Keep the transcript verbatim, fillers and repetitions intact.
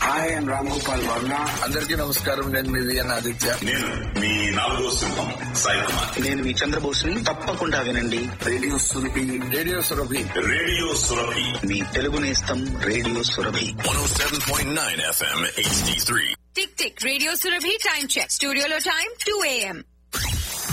Hi I'm Ram Gopal Varma. అందరికీ నమస్కారం. నేను మీ విఎన్ ఆదిత్య. నేను మీ నాలుగో సింహం సాయి కుమార్. నేను మీ చంద్రబోస్ని. తప్పకుండా వినండి radio Surabhi. Radio Surabhi. Radio Surabhi. మీ తెలుగు నేస్తం radio Surabhi. one oh seven point nine F M H D three. Tick tick radio Surabhi time check. స్టూడియోలో టైం టూ ఏఎం.